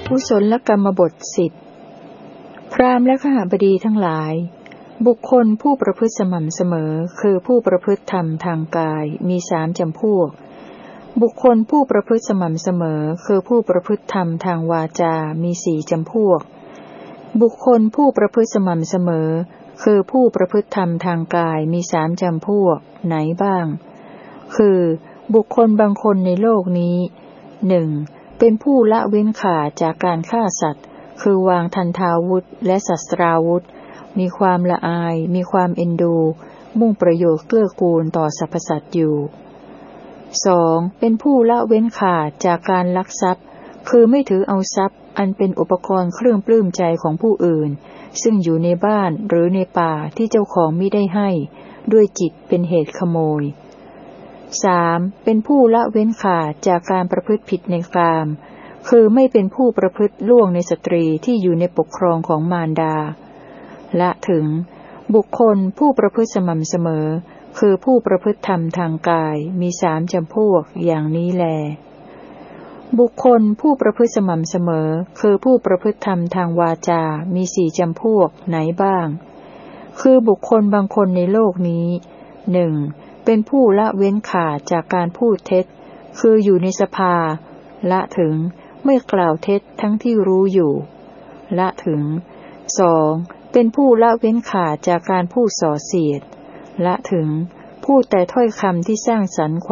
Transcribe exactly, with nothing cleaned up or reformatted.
กุศลกรรมบทสิบพราหมณ์และขหบดีทั้งหลายบุคคลผู้ประพฤติสม่ำเสมอคือผู้ประพฤติธรรมทางกายมีสามจำพวกบุคคลผู้ประพฤติสม่ำเสมอคือผู้ประพฤติธรรมทางวาจามีสี่จำพวกบุคคลผู้ประพฤติสม่ำเสมอคือผู้ประพฤติธรรมทางกายมีสามจำพวกไหนบ้างคือบุคคลบางคนในโลกนี้หนึ่งเป็นผู้ละเว้นขาดจากการฆ่าสัตว์คือวางทันทาวุธและศัสตราวุธมีความละอายมีความเอ็นดูมุ่งประโยชน์เกื้อกูลต่อสรรพสัตว์อยู่สองเป็นผู้ละเว้นขาดจากการลักทรัพย์คือไม่ถือเอาทรัพย์อันเป็นอุปกรณ์เครื่องปลื้มใจของผู้อื่นซึ่งอยู่ในบ้านหรือในป่าที่เจ้าของมิได้ให้ด้วยจิตเป็นเหตุขโมยสามเป็นผู้ละเว้นขาดจากการประพฤติผิดในกามคือไม่เป็นผู้ประพฤติล่วงในสตรีที่อยู่ในปกครองของมารดาละถึงบุคคลผู้ประพฤติสม่ำเสมอคือผู้ประพฤติธรรมทางกายมีสามจำพวกอย่างนี้แลบุคคลผู้ประพฤติสม่ำเสมอคือผู้ประพฤติธรรมทางวาจามีสี่จำพวกไหนบ้างคือบุคคลบางคนในโลกนี้หนึ่งเป็นผู้ละเว้นขาดจากการพูดเท็จคืออยู่ในสภาละถึงไม่กล่าวเท็จทั้งที่รู้อยู่ละถึงสองเป็นผู้ละเว้นขาดจากการพูดส่อเสียดละถึงพูดแต่ถ้อยคำที่สร้างสรรค์